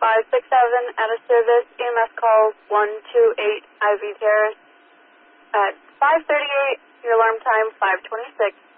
567 out of service. EMS calls 128 Ivy Terrace at 5:38. Your alarm time 5:26.